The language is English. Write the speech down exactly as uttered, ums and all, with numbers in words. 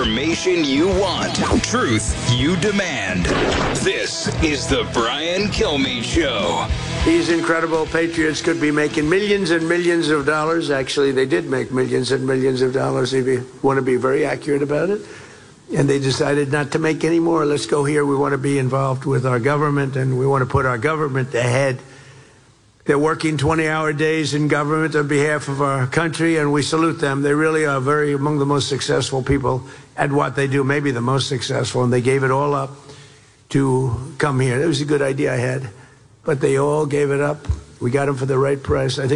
Information you want. Truth you demand. This is the Brian Kilmeade Show. These incredible patriots could be making millions and millions of dollars. Actually, they did make millions and millions of dollars, if you want to be very accurate about it. And they decided not to make any more. Let's go here. We want to be involved with our government, and we want to put our government ahead. They're working twenty-hour days in government on behalf of our country, and we salute them. They really are very among the most successful people at what they do, maybe the most successful, and they gave it all up to come here. It was a good idea I had, but they all gave it up. We got them for the right price. I think